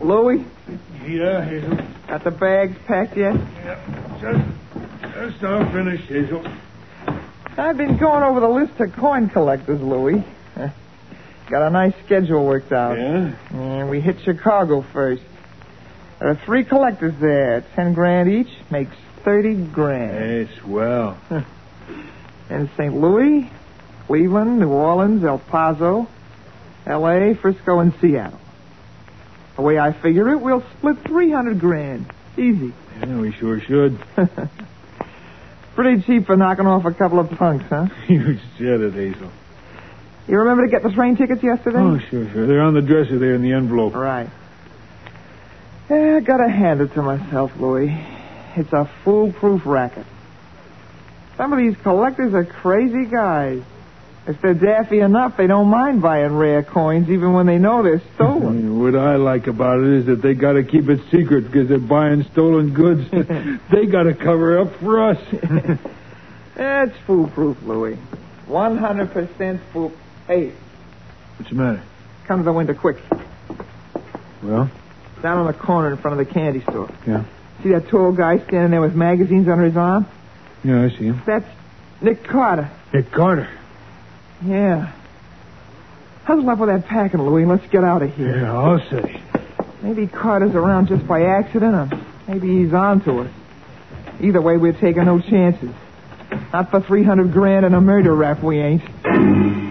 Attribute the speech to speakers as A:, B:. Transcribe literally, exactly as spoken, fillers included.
A: Louie?
B: Yeah, Hazel.
A: Got the bags packed yet?
B: Yeah, just, just all finished, Hazel.
A: I've been going over the list of coin collectors, Louie. Got a nice schedule worked out.
B: Yeah?
A: And we hit Chicago first. There are three collectors there. Ten grand each makes thirty grand.
B: Hey, swell.
A: And Saint Louis, Cleveland, New Orleans, El Paso, L A, Frisco, and Seattle. The way I figure it, we'll split three hundred grand. Easy.
B: Yeah, we sure should.
A: Pretty cheap for knocking off a couple of punks, huh?
B: You said it, Hazel.
A: You remember to get the train tickets yesterday?
B: Oh, sure, sure. They're on the dresser there in the envelope.
A: Right. Yeah, I gotta hand it to myself, Louie. It's a foolproof racket. Some of these collectors are crazy guys. If they're daffy enough, they don't mind buying rare coins even when they know they're stolen.
B: What I like about it is that they got to keep it secret because they're buying stolen goods. They got to cover up for us.
A: It's foolproof, Louie. one hundred percent fool. Hey.
B: What's the matter?
A: Come to the window quick.
B: Well?
A: Down on the corner in front of the candy store.
B: Yeah.
A: See that tall guy standing there with magazines under his arm?
B: Yeah, I see him.
A: That's Nick Carter.
B: Nick Carter?
A: Yeah. Hustle up with that packing, Louie, and let's get out of here.
B: Yeah, I'll say.
A: Maybe Carter's around just by accident, or maybe he's on to us. Either way, we're taking no chances. Not for three hundred grand and a murder rap, we ain't.